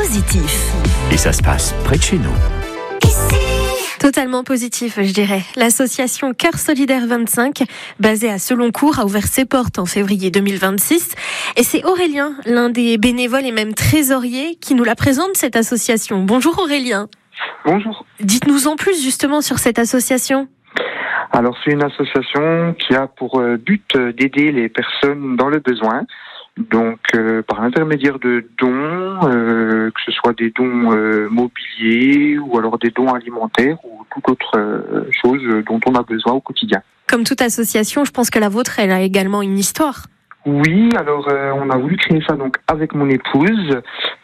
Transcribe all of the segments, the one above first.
positif. Et ça se passe près de chez nous. Totalement positif, je dirais. L'association Cœur Solidaire 25, basée à Seloncourt, a ouvert ses portes en février 2026. Et c'est Aurélien, l'un des bénévoles et même trésoriers, qui nous la présente, cette association. Bonjour Aurélien. Bonjour. Dites-nous en plus justement sur cette association. Alors c'est une association qui a pour but d'aider les personnes dans le besoin. Donc par l'intermédiaire de dons, que ce soit des dons mobiliers ou alors des dons alimentaires ou toute autre chose dont on a besoin au quotidien. Comme toute association, je pense que la vôtre, elle a également une histoire. Oui, alors on a voulu créer ça donc avec mon épouse.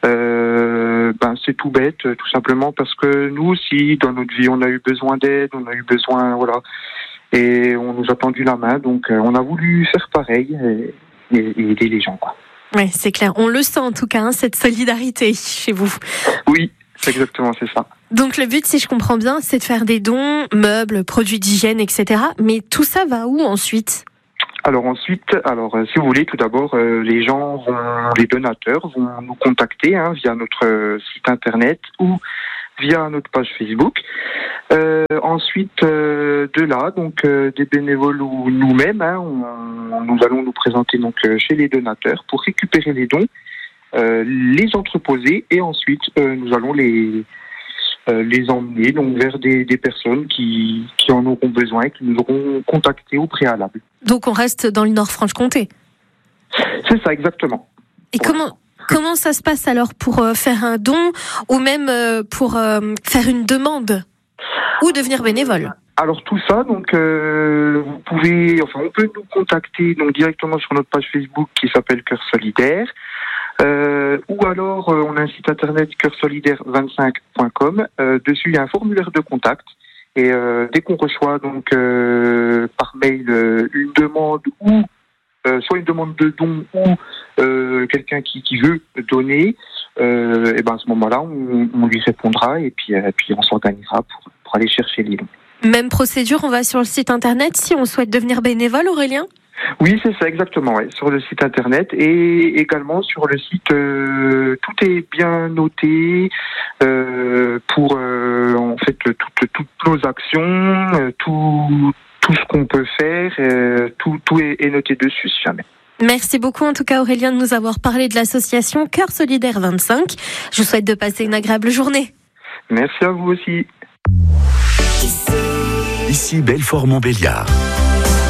C'est tout bête, tout simplement parce que nous aussi, dans notre vie, on a eu besoin d'aide, on a eu besoin, et on nous a tendu la main. Donc on a voulu faire pareil et aider les gens, quoi. Oui, c'est clair. On le sent en tout cas, cette solidarité chez vous. Oui, c'est exactement, c'est ça. Donc le but, si je comprends bien, c'est de faire des dons, meubles, produits d'hygiène, etc. Mais tout ça va où ensuite ? Alors ensuite, si vous voulez, tout d'abord, les donateurs vont nous contacter via notre site internet ou via notre page Facebook. Ensuite, de là, donc des bénévoles ou nous-mêmes, nous allons nous présenter donc chez les donateurs pour récupérer les dons, les entreposer et ensuite nous allons les emmener donc vers des personnes qui en auront besoin et qui nous auront contactés au préalable. Donc on reste dans le Nord-Franche-Comté. C'est ça, exactement. Et comment ça se passe alors pour faire un don ou même pour faire une demande ou devenir bénévole ? Alors tout ça, donc on peut nous contacter donc directement sur notre page Facebook qui s'appelle Cœur Solidaire. Ou alors on a un site internet cœursolidaire25.com. Dessus il y a un formulaire de contact et dès qu'on reçoit donc par mail une demande ou soit une demande de don ou quelqu'un qui veut donner, et à ce moment-là on lui répondra et puis on s'organisera pour aller chercher les dons. Même procédure, on va sur le site internet si on souhaite devenir bénévole, Aurélien ? Oui, c'est ça, exactement, ouais. Sur le site internet et également sur le site, tout est bien noté pour en fait toutes nos actions, tout ce qu'on peut faire, tout est noté dessus si jamais. Merci beaucoup en tout cas Aurélien de nous avoir parlé de l'association Cœur Solidaire 25. Je vous souhaite de passer une agréable journée. Merci à vous aussi. Ici Belfort-Montbéliard.